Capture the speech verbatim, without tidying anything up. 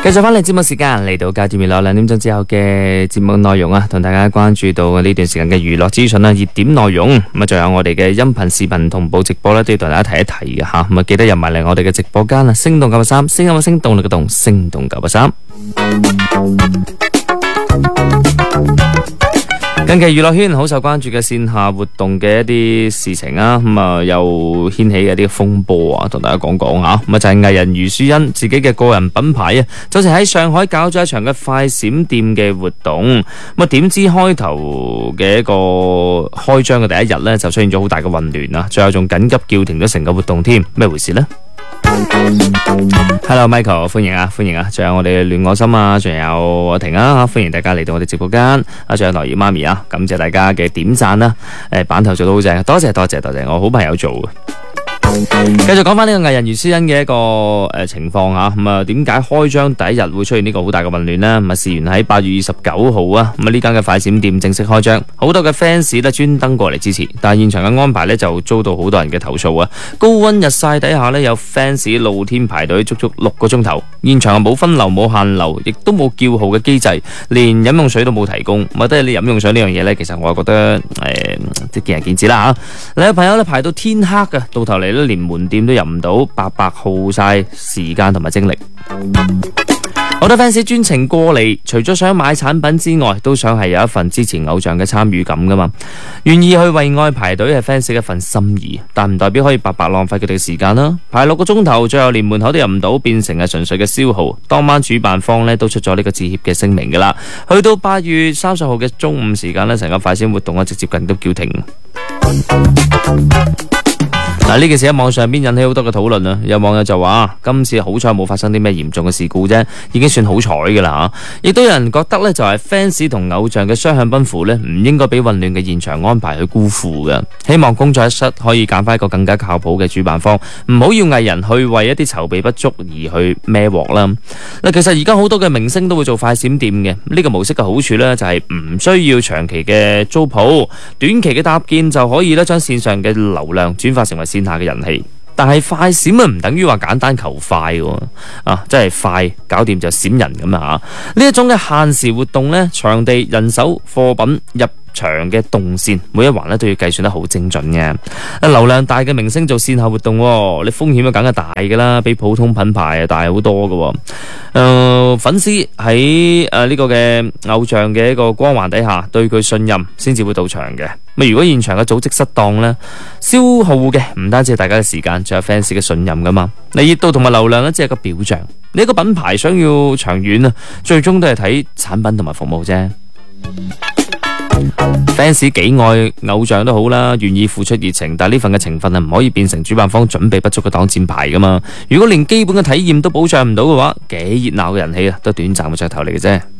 繼續翻嚟節目時間，嚟到戒指面落兩點鐘之後嘅節目內容啊，同大家關注到呢段時間嘅娛樂資訊啦、熱點內容，咁啊，仲有我哋嘅音頻、視頻同步直播咧，都要同大家提一提嘅吓，咁啊，記得入埋嚟我哋嘅直播間啊，聲動九八三，聲音嘅聲，動力嘅動，聲動九八三。近期娛樂圈好受關注嘅線下活動嘅一啲事情啊，咁啊又掀起嘅啲風波啊，同大家講講吓。咁啊就係藝人余書欣自己嘅個人品牌啊，就係喺上海搞咗一場嘅快閃店嘅活動。咁啊點知開頭嘅一個開張嘅第一日呢，就出現咗好大嘅混亂啊，最後仲緊急叫停咗成個活動添，咩回事呢？ Hello Michael， 歡迎啊，歡迎啊！仲有我哋戀我心啊，仲有阿婷啊，歡迎大家嚟到我哋直播間啊！仲有來兒媽咪啊，感謝大家嘅點讚啦！誒，版頭做得好正，多謝多謝多謝，我好朋友做嘅。繼續講翻呢個藝人余書欣嘅一個誒、呃、情況吓，咁啊點解開張第一日會出現呢個好大嘅混亂呢？咁啊事源喺八月二十九號啊，咁啊呢間嘅快閃店正式開張，好多嘅 fans 咧專登過嚟支持，但係現場嘅安排呢就遭到好多人嘅投訴啊！高溫日曬底下呢，有 fans 露天排隊足足六個鐘頭，現場冇分流冇限流，亦都冇叫號嘅機制，連飲用水都冇提供。咁啊，得你飲用水呢樣嘢呢，其實我覺得誒即係見仁見智啦吓。有朋友咧排到天黑嘅，到頭嚟連門店都入唔到，白白耗晒時間同埋精力。好多 fans 專程過嚟，除咗想買產品之外，都想係有一份支持偶像嘅參與感噶嘛。願意去為愛排隊係 fans 嘅一份心意，但唔代表可以白白浪費佢哋嘅時間啦。排六個鐘頭，最後連門口都入唔到，變成係純粹嘅消耗。當晚主辦方呢都出咗呢個致歉嘅聲明噶啦。去到八月三十號嘅中午時間呢，成個快閃活動啊直接近都叫停。嗱，呢件事喺網上邊引起好多嘅討論啊！有網友就話：今次好彩冇發生啲咩嚴重嘅事故啫，已經算好彩噶啦嚇。亦都有人覺得呢，就係 fans 同偶像嘅雙向奔赴呢，唔應該俾混亂嘅現場安排去辜負嘅。希望工作室可以揀翻一個更加靠譜嘅主辦方，唔好要藝人去為一啲籌備不足而去孭鑊啦。嗱，其實而家好多嘅明星都會做快閃店嘅，呢個模式嘅好處呢，就係唔需要長期嘅租鋪，短期嘅搭建就可以咧將線上嘅流量轉化成為線下嘅人氣。但係快閃啊，唔等於話簡單求快喎，啊，即係快搞掂就閃人咁啊！呢一種嘅限時活動呢，場地、人手、貨品入場嘅動線，每一環咧都要計算得好精準嘅。流量大嘅明星做線下活動，你風險啊梗係大噶啦，比普通品牌啊大好多噶。誒、呃，粉絲喺誒呢個嘅偶像嘅一個光環底下，對佢信任，先至會到場嘅。咁如果現場嘅組織失當呢，消耗嘅唔單止係大家嘅時間，仲有 fans 嘅信任噶嘛。你熱度同埋流量呢，只係個表象。你一個品牌想要長遠啊，最終都係睇產品同埋服務啫。fans 幾愛偶像都好啦，願意付出熱情，但係呢份嘅情分係唔可以變成主辦方準備不足嘅擋箭牌噶嘛。如果連基本嘅體驗都保障唔到嘅話，幾熱鬧嘅人氣啊，都短暫嘅噱頭嚟嘅啫。